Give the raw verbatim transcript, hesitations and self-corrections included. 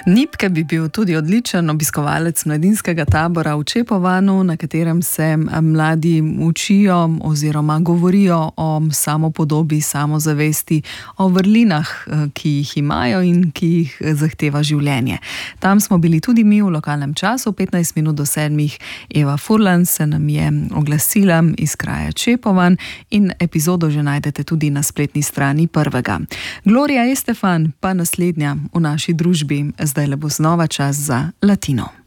Nipke bi bil tudi odličen obiskovalec mladinskega tabora v Čepovanu, na katerem se mladi učijo oziroma govorijo o samopodobi, samozavesti, o vrlinah, ki jih imajo in ki jih zahteva življenje. Tam smo bili tudi mi v lokalnem času, petnajst minut do sedmih. Eva Furlan se nam je oglasila iz kraja Čepovan in epizodo že najdete tudi na spletni strani Prvega. Gloria Estefan pa naslednja v naši družbi. Zdaj le bo znova čas za Latino.